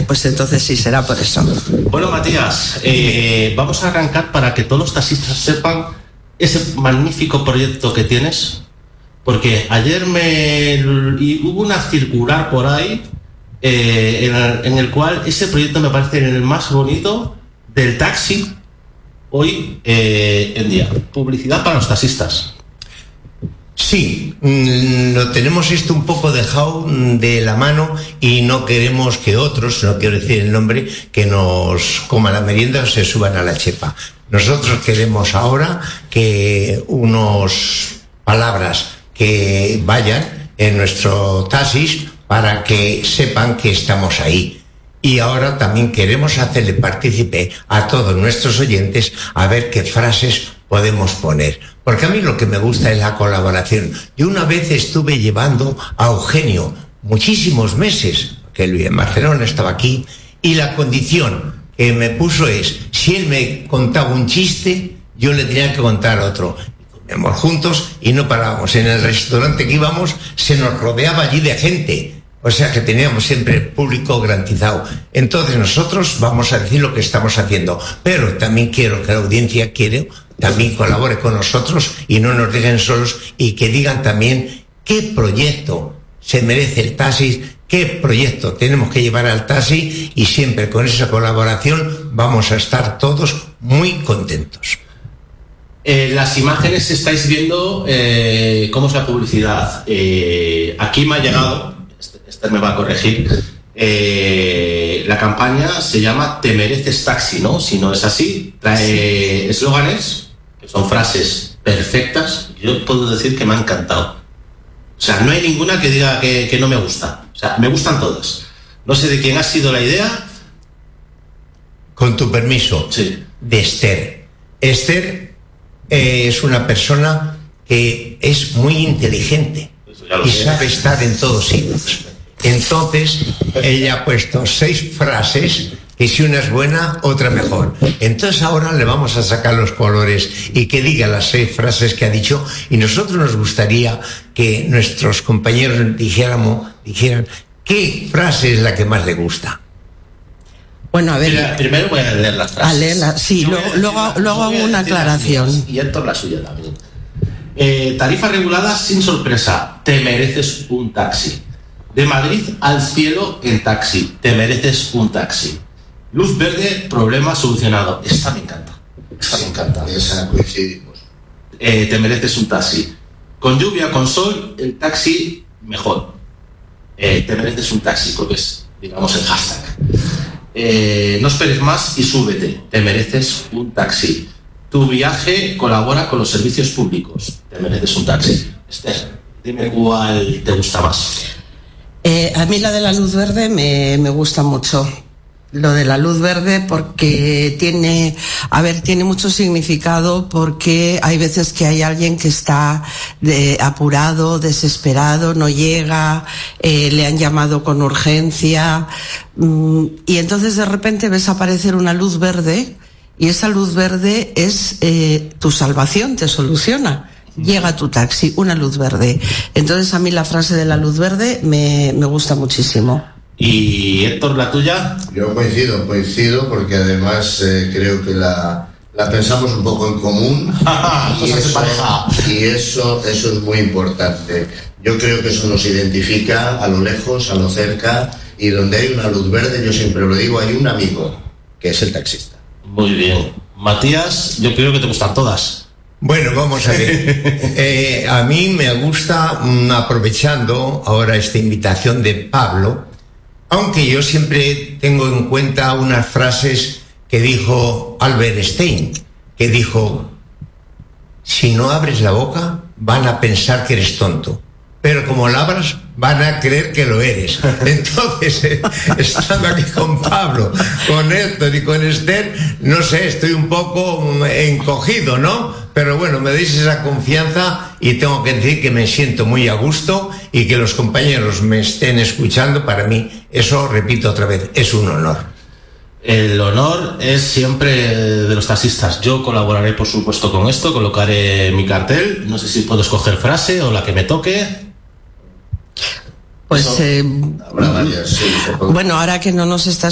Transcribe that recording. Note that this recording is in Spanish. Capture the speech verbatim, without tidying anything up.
pues entonces sí será por eso. Bueno, Matías, eh, vamos a arrancar para que todos los taxistas sepan ese magnífico proyecto que tienes, porque ayer me y hubo una circular por ahí eh, en, el, en el cual ese proyecto me parece el más bonito del taxi hoy eh, en día. Publicidad para los taxistas. Sí, lo tenemos esto un poco dejado de la mano y no queremos que otros, no quiero decir el nombre, que nos coman la merienda o se suban a la chepa. Nosotros queremos ahora que unos palabras que vayan en nuestro taxis para que sepan que estamos ahí. Y ahora también queremos hacerle partícipe a todos nuestros oyentes a ver qué frases podemos poner. Porque a mí lo que me gusta es la colaboración. Yo una vez estuve llevando a Eugenio muchísimos meses, que él vive en Barcelona, estaba aquí, y la condición que me puso es, si él me contaba un chiste, yo le tenía que contar otro. Comíamos juntos y no parábamos. En el restaurante que íbamos se nos rodeaba allí de gente. O sea que teníamos siempre el público garantizado. Entonces nosotros vamos a decir lo que estamos haciendo. Pero también quiero que la audiencia quiere, también colabore con nosotros y no nos dejen solos y que digan también qué proyecto se merece el taxi, qué proyecto tenemos que llevar al taxi y siempre con esa colaboración vamos a estar todos muy contentos. Eh, las imágenes estáis viendo eh, cómo es la publicidad. Eh, aquí me ha llegado... Esther me va a corregir, eh, la campaña se llama Te mereces taxi, ¿no? Si no es así, trae eslóganes, que son frases perfectas, yo puedo decir que me ha encantado. O sea, no hay ninguna que diga que, que no me gusta, o sea, me gustan todas. No sé de quién ha sido la idea. Con tu permiso, sí. De Esther. Esther eh, es una persona que es muy inteligente y sé. Sabe estar en todos sitios. Entonces, ella ha puesto seis frases, que si una es buena, otra mejor. Entonces ahora le vamos a sacar los colores y que diga las seis frases que ha dicho. Y nosotros nos gustaría que nuestros compañeros dijéramos, dijeran qué frase es la que más le gusta. Bueno, a ver... Mira, primero voy a leer las frases. A leerla, sí, luego, luego, luego hago una aclaración. Y Héctor la suya también. Eh, tarifa regulada sin sorpresa. Te mereces un taxi. De Madrid al cielo en taxi. Te mereces un taxi. Luz verde, problema solucionado. Esta me encanta. Esta me encanta. Esa coincidimos. Eh, te mereces un taxi. Con lluvia, con sol, el taxi mejor. Eh, te mereces un taxi, porque es, digamos, el hashtag. Eh, no esperes más y súbete. Te mereces un taxi. Tu viaje colabora con los servicios públicos. Te mereces un taxi. Esther, dime cuál te gusta más. Eh, a mí la de la luz verde me, me gusta mucho. Lo de la luz verde porque tiene, a ver, tiene mucho significado porque hay veces que hay alguien que está de, apurado, desesperado, no llega, eh, le han llamado con urgencia, mmm, y entonces de repente ves aparecer una luz verde y esa luz verde es eh, tu salvación, te soluciona. Llega tu taxi, una luz verde. Entonces a mí la frase de la luz verde me, me gusta muchísimo. ¿Y Héctor, la tuya? Yo coincido, coincido porque además eh, creo que la, la pensamos un poco en común y, eso, y eso, eso es muy importante. Yo creo que eso nos identifica a lo lejos, a lo cerca, y donde hay una luz verde, yo siempre lo digo, hay un amigo, que es el taxista. Muy bien. Matías, yo creo que te gustan todas. Bueno, vamos a ver. Eh, a mí me gusta, mm, aprovechando ahora esta invitación de Pablo, aunque yo siempre tengo en cuenta unas frases que dijo Albert Einstein, que dijo, si no abres la boca, van a pensar que eres tonto, pero como la abras, van a creer que lo eres. Entonces, eh, estando aquí con Pablo, con Héctor y con Esther, no sé, estoy un poco encogido, ¿no? Pero bueno, me deis esa confianza y tengo que decir que me siento muy a gusto y que los compañeros me estén escuchando, para mí, eso, repito otra vez, es un honor. El honor es siempre de los taxistas. Yo colaboraré, por supuesto, con esto, colocaré mi cartel, no sé si puedo escoger frase o la que me toque. Pues, eh, Habrá varias, sí, bueno, ahora que no nos estás